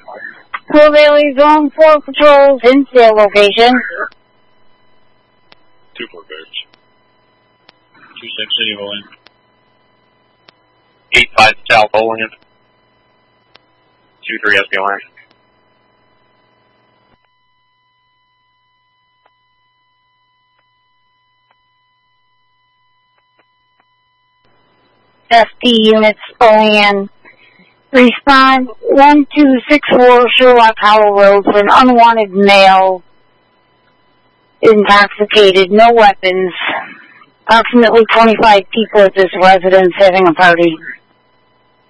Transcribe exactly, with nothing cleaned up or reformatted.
Hill Valley Zone four patrols in sale location. Two four bears. Two six city rolling. Eight five South Bowling. Two three S B line. S D units going in. Respond one two six four Sherlock Hollow Road for an unwanted male. Intoxicated, no weapons. Approximately twenty-five people at this residence having a party.